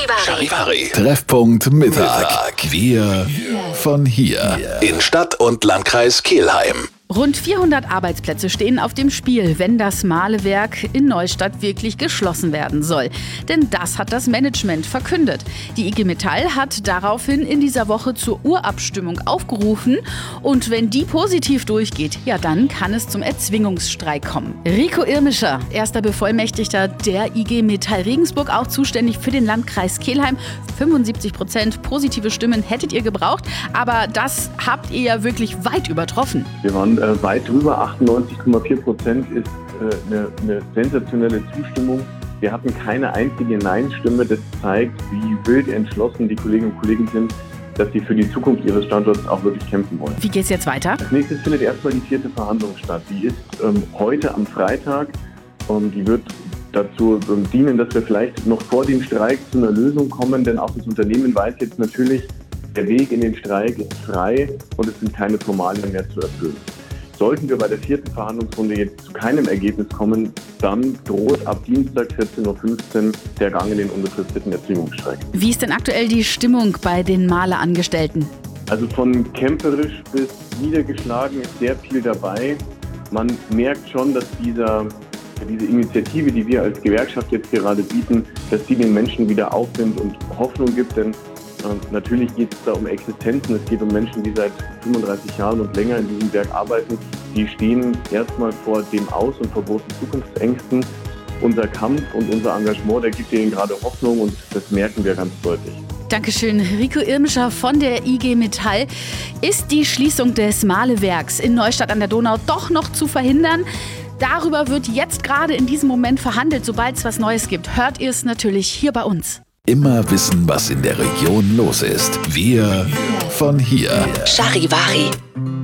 Charivari. Treffpunkt Mittag. Wir von hier. In Stadt und Landkreis Kelheim. Rund 400 Arbeitsplätze stehen auf dem Spiel, wenn das Mahlewerk in Neustadt wirklich geschlossen werden soll. Denn das hat das Management verkündet. Die IG Metall hat daraufhin in dieser Woche zur Urabstimmung aufgerufen. Und wenn die positiv durchgeht, ja, dann kann es zum Erzwingungsstreik kommen. Rico Irmischer, erster Bevollmächtigter der IG Metall Regensburg, auch zuständig für den Landkreis Kelheim. 75% positive Stimmen hättet ihr gebraucht, aber das habt ihr ja wirklich weit übertroffen. Wir waren weit drüber, 98,4% ist eine sensationelle Zustimmung. Wir hatten keine einzige Nein-Stimme. Das zeigt, wie wild entschlossen die Kolleginnen und Kollegen sind, dass sie für die Zukunft ihres Standorts auch wirklich kämpfen wollen. Wie geht's jetzt weiter? Als nächstes findet erstmal die 4. Verhandlung statt. Die ist heute am Freitag. Die wird dazu dienen, dass wir vielleicht noch vor dem Streik zu einer Lösung kommen, denn auch das Unternehmen weiß jetzt natürlich, der Weg in den Streik ist frei und es sind keine Formalien mehr zu erfüllen. Sollten wir bei der 4. Verhandlungsrunde jetzt zu keinem Ergebnis kommen, dann droht ab Dienstag 14.15 Uhr der Gang in den unbefristeten Erzwingungsstreik. Wie ist denn aktuell die Stimmung bei den Mahlerangestellten? Also von kämpferisch bis niedergeschlagen ist sehr viel dabei. Man merkt schon, dass diese Initiative, die wir als Gewerkschaft jetzt gerade bieten, dass die den Menschen wieder Aufwind und Hoffnung gibt, denn natürlich geht es da um Existenzen. Es geht um Menschen, die seit 35 Jahren und länger in diesem Werk arbeiten. Die stehen erstmal vor dem Aus und vor großen Zukunftsängsten. Unser Kampf und unser Engagement, der gibt ihnen gerade Hoffnung und das merken wir ganz deutlich. Dankeschön, Rico Irmischer von der IG Metall. Ist die Schließung des Mahlewerks in Neustadt an der Donau doch noch zu verhindern? Darüber wird jetzt gerade in diesem Moment verhandelt. Sobald es was Neues gibt, hört ihr es natürlich hier bei uns. Immer wissen, was in der Region los ist. Wir von hier. Charivari.